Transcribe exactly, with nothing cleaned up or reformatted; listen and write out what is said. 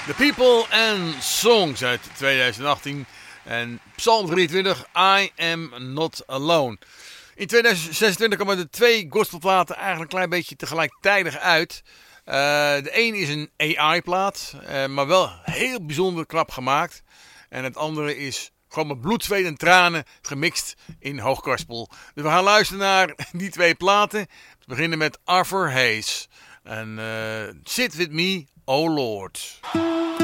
The People and Songs uit twintig achttien en Psalm drieëntwintig, I Am Not Alone. In twintig zesentwintig komen de twee gospelplaten eigenlijk een klein beetje tegelijkertijd uit. Uh, de een is een A I-plaat, uh, maar wel heel bijzonder knap gemaakt. En het andere is gewoon met bloed, zweet en tranen gemixt in hooggospel. Dus we gaan luisteren naar die twee platen. We beginnen met Arthur Hayes en uh, Sit With Me, O Lord.